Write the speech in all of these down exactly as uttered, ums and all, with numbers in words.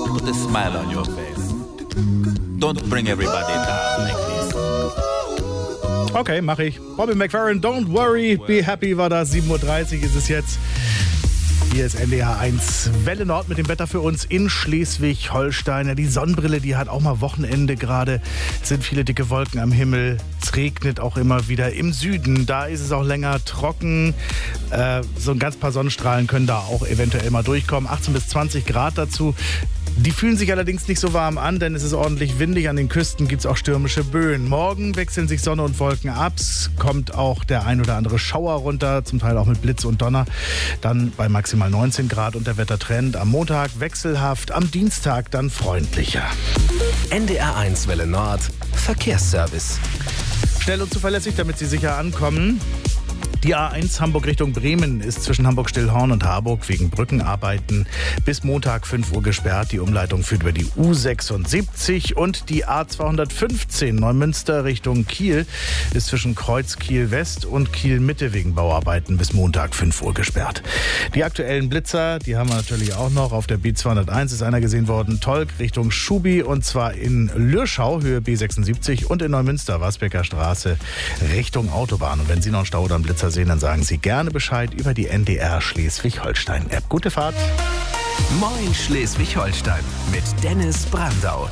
Put a smile on your face. Don't bring everybody down like this. Okay, mache ich. Robin McFerrin, Don't Worry, Be Happy war das. sieben Uhr dreißig ist es jetzt. Hier ist N D R eins Welle Nord mit dem Wetter für uns in Schleswig-Holstein. Ja, die Sonnenbrille, die hat auch mal Wochenende gerade. Es sind viele dicke Wolken am Himmel. Es regnet auch immer wieder im Süden. Da ist es auch länger trocken. Äh, so ein ganz paar Sonnenstrahlen können da auch eventuell mal durchkommen. achtzehn bis zwanzig Grad dazu. Die fühlen sich allerdings nicht so warm an, denn es ist ordentlich windig. An den Küsten gibt es auch stürmische Böen. Morgen wechseln sich Sonne und Wolken ab. Es kommt auch der ein oder andere Schauer runter, zum Teil auch mit Blitz und Donner. Dann bei maximal neunzehn Grad und der Wettertrend. Am Montag wechselhaft, am Dienstag dann freundlicher. N D R eins Welle Nord, Verkehrsservice. Schnell und zuverlässig, damit Sie sicher ankommen. Die A eins Hamburg Richtung Bremen ist zwischen Hamburg-Stillhorn und Harburg wegen Brückenarbeiten bis Montag fünf Uhr gesperrt. Die Umleitung führt über die U sechsundsiebzig und die A zweihundertfünfzehn Neumünster Richtung Kiel ist zwischen Kreuz Kiel West und Kiel Mitte wegen Bauarbeiten bis Montag fünf Uhr gesperrt. Die aktuellen Blitzer, die haben wir natürlich auch noch. Auf der B zweihunderteins ist einer gesehen worden, Tolk Richtung Schubi und zwar in Lürschau, Höhe B sechsundsiebzig und in Neumünster, Wasbecker Straße Richtung Autobahn. Und wenn Sie noch einen Stau oder einen Blitzer sehen, dann sagen Sie gerne Bescheid über die N D R Schleswig-Holstein-App. Gute Fahrt. Moin Schleswig-Holstein mit Dennis Brandau.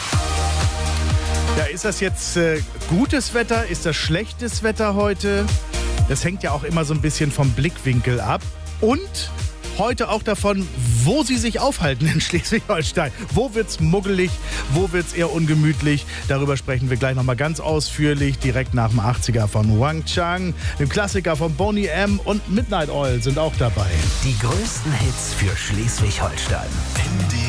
Ja, ist das jetzt äh, gutes Wetter? Ist das schlechtes Wetter heute? Das hängt ja auch immer so ein bisschen vom Blickwinkel ab. Und heute auch davon, wo Sie sich aufhalten in Schleswig-Holstein. Wo wird's muggelig? Wo wird's eher ungemütlich? Darüber sprechen wir gleich nochmal ganz ausführlich. Direkt nach dem achtziger von Wang Chang, dem Klassiker von Boney M. und Midnight Oil sind auch dabei. Die größten Hits für Schleswig-Holstein. N D